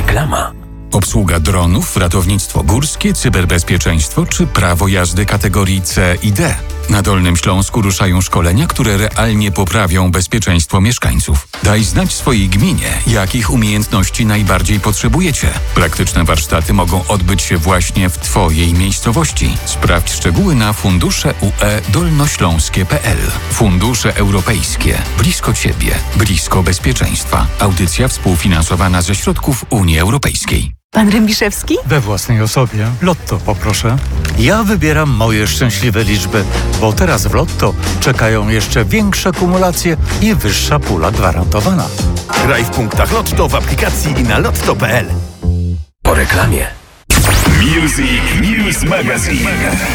Reklama. Obsługa dronów, ratownictwo górskie, cyberbezpieczeństwo czy prawo jazdy kategorii C i D. Na Dolnym Śląsku ruszają szkolenia, które realnie poprawią bezpieczeństwo mieszkańców. Daj znać swojej gminie, jakich umiejętności najbardziej potrzebujecie. Praktyczne warsztaty mogą odbyć się właśnie w Twojej miejscowości. Sprawdź szczegóły na fundusze.ue-dolnośląskie.pl. Fundusze europejskie. Blisko Ciebie. Blisko bezpieczeństwa. Audycja współfinansowana ze środków Unii Europejskiej. Pan Rębiszewski? We własnej osobie. Lotto poproszę. Ja wybieram moje szczęśliwe liczby, bo teraz w Lotto czekają jeszcze większe kumulacje i wyższa pula gwarantowana. Graj w punktach Lotto w aplikacji i na lotto.pl. Po reklamie. Music News Magazine.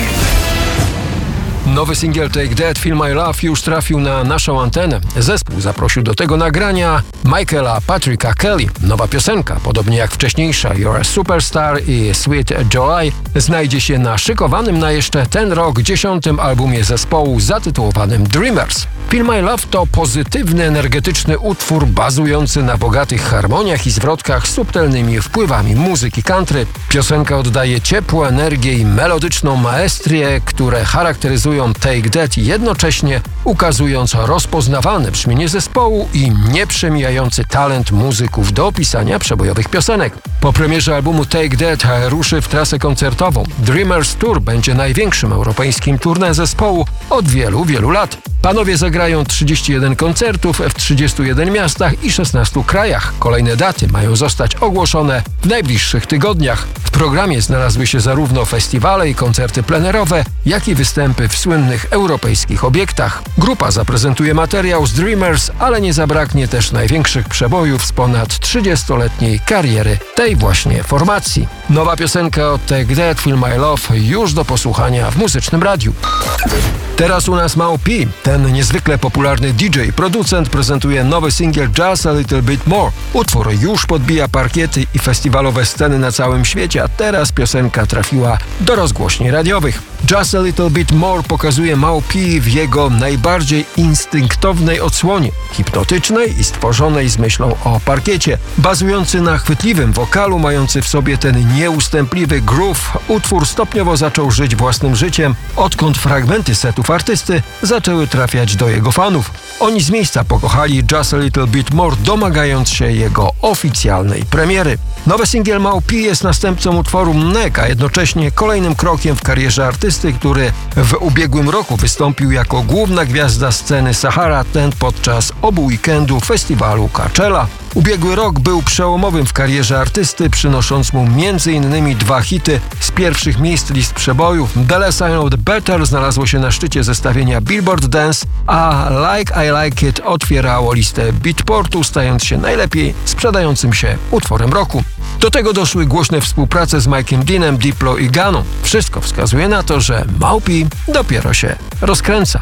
Nowy singiel Take That, Feel My Love już trafił na naszą antenę. Zespół zaprosił do tego nagrania Michaela Patricka Kelly. Nowa piosenka, podobnie jak wcześniejsza You're a Superstar i Sweet Joy, znajdzie się na szykowanym na jeszcze ten rok 10. albumie zespołu zatytułowanym Dreamers. Feel My Love to pozytywny, energetyczny utwór bazujący na bogatych harmoniach i zwrotkach z subtelnymi wpływami muzyki country. Piosenka oddaje ciepłą energię i melodyczną maestrię, które charakteryzują Take That, jednocześnie ukazując rozpoznawalne brzmienie zespołu i nieprzemijający talent muzyków do pisania przebojowych piosenek. Po premierze albumu Take That ruszy w trasę koncertową. Dreamers Tour będzie największym europejskim tournée zespołu od wielu, wielu lat. Panowie zagrają 31 koncertów w 31 miastach i 16 krajach. Kolejne daty mają zostać ogłoszone w najbliższych tygodniach. W programie znalazły się zarówno festiwale i koncerty plenerowe, jak i występy w słynnych europejskich obiektach. Grupa zaprezentuje materiał z Dreamers, ale nie zabraknie też największych przebojów z ponad 30-letniej kariery tej właśnie formacji. Nowa piosenka od Take That, Feel My Love już do posłuchania w Muzycznym Radiu. Teraz u nas Mau P. Ten niezwykle popularny DJ, producent prezentuje nowy singiel Just a Little Bit More. Utwór już podbija parkiety i festiwalowe sceny na całym świecie, a teraz piosenka trafiła do rozgłośni radiowych. Just a Little Bit More pokazuje Mau P w jego najbardziej instynktownej odsłonie, hipnotycznej i stworzonej z myślą o parkiecie. Bazujący na chwytliwym wokalu, mający w sobie ten nieustępliwy groove, utwór stopniowo zaczął żyć własnym życiem, odkąd fragmenty setów artysty zaczęły trafiać do jego fanów. Oni z miejsca pokochali Just a Little Bit More, domagając się jego oficjalnej premiery. Nowy singiel Mau P jest następcą utworu Mnek, a jednocześnie kolejnym krokiem w karierze artysty, który w ubiegłym roku wystąpił jako główna gwiazda sceny Sahara Tent podczas obu weekendów festiwalu Coachella. Ubiegły rok był przełomowym w karierze artysty, przynosząc mu m.in. 2 hity z pierwszych miejsc list przebojów. The Less I Know The Better znalazło się na szczycie zestawienia Billboard Dance, a Like I Like It otwierało listę Beatportu, stając się najlepiej sprzedającym się utworem roku. Do tego doszły głośne współprace z Mike'em Deanem, Diplo i Ganą. Wszystko wskazuje na to, że Mau P dopiero się rozkręca.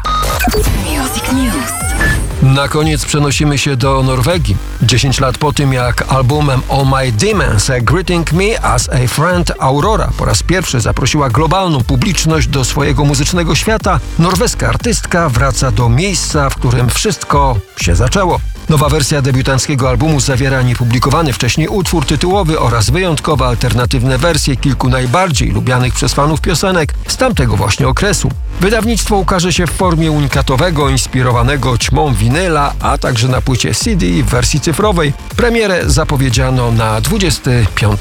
Music News. Na koniec przenosimy się do Norwegii. 10 lat po tym, jak albumem All My Demons Greeting Me as a Friend Aurora po raz pierwszy zaprosiła globalną publiczność do swojego muzycznego świata, norweska artystka wraca do miejsca, w którym wszystko się zaczęło. Nowa wersja debiutanckiego albumu zawiera niepublikowany wcześniej utwór tytułowy oraz wyjątkowe alternatywne wersje kilku najbardziej lubianych przez fanów piosenek z tamtego właśnie okresu. Wydawnictwo ukaże się w formie unikatowego, inspirowanego ćmą winyla, a także na płycie CD w wersji cyfrowej. Premierę zapowiedziano na 25